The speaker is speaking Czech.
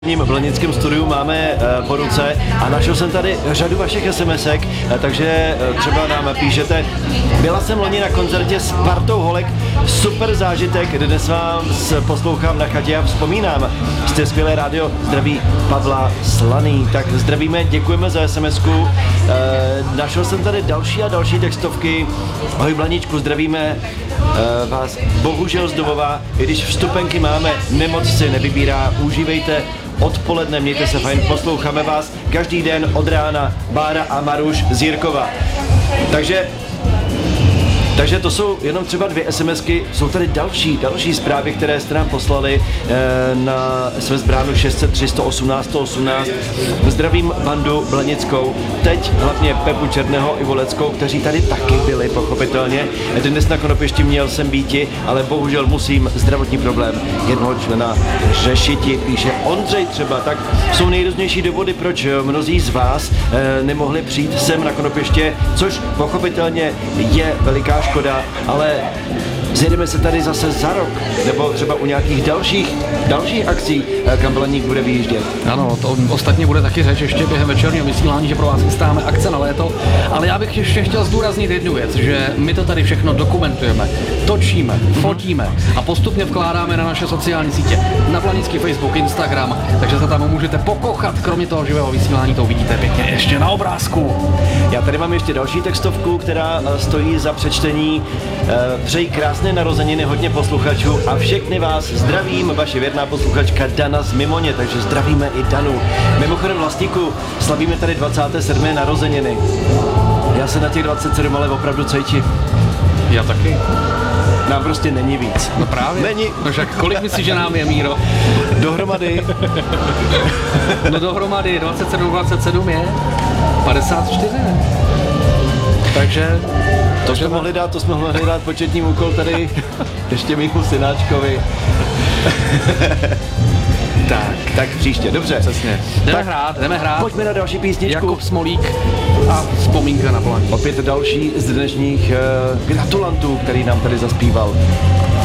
V Blanickém studiu máme po ruce a našel jsem tady řadu vašich SMSek, takže třeba nám píšete: byla jsem loni na koncertě s partou holek, super zážitek, dnes vám poslouchám na chatě a vzpomínám. Jste skvělé rádio, zdraví Pavla Slaný. Tak zdravíme, děkujeme za SMSku. Našel jsem tady další a další textovky. Ahoj Blaničku, zdravíme vás bohužel z domova, i když vstupenky máme, nemoc si nevybírá, užívejte odpoledne, mějte se fajn, posloucháme vás každý den od rána, Bára a Maruš z Jirkova. Takže to jsou jenom třeba 2 SMSky, jsou tady další zprávy, které jste nám poslali na SMS bránu 603 118 118. Zdravím bandu Blanickou, teď hlavně Pepu Černého i Voleckou, kteří tady taky byli, pochopitelně. Dnes na Konopěšti měl jsem býti, ale bohužel musím zdravotní problém jednoho člena řešiti, píše Ondřej třeba. Tak jsou nejrůznější důvody, proč mnozí z vás nemohli přijít sem na Konopěště, což pochopitelně je veliká škoda, ale zjedeme se tady zase za rok, nebo třeba u nějakých dalších akcí, kam Blaník bude vyjíždět. Ano, to ostatně bude taky řeč ještě během večerního vysílání, že pro vás chystáme akce na léto, ale já bych ještě chtěl zdůraznit jednu věc, že my to tady všechno dokumentujeme, točíme, fotíme a postupně vkládáme na naše sociální sítě, na Blanický Facebook, Instagram, takže se tam můžete pokochat, kromě toho živého vysílání to vidíte pěkně ještě na obrázku. Já tady mám ještě další textovku, která stojí za přečtení. Přeji krásné narozeniny hodně posluchačů a všechny vás zdravím, vaše věrná posluchačka Dana z Mimoně, takže zdravíme i Danu. Mimochodem Vlastníku, slavíme tady 27. narozeniny. Já se na těch 27 ale opravdu cítím. Já taky. Nám prostě není víc. No právě. Není. No však kolik myslíš, že nám je, Míro? Dohromady. No dohromady 27 je 54. Takže To jsme mohli dát početní úkol tady ještě mýmu synáčkovi. Tak příště, dobře. Přesně. Jdeme hrát. Pojďme na další písničku. Jakub Smolík a vzpomínka na Blaník. Opět další z dnešních gratulantů, který nám tady zaspíval.